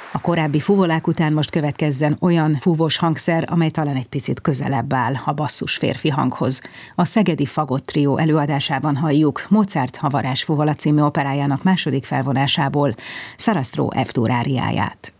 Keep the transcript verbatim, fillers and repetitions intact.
A korábbi fuvolák után most következzen olyan fúvós hangszer, amely talán egy picit közelebb áll a basszus férfi hanghoz. A Szegedi Fagott Trió előadásában halljuk Mozart A varázsfuvola című operájának második felvonásából Sarastro F-dur áriáját.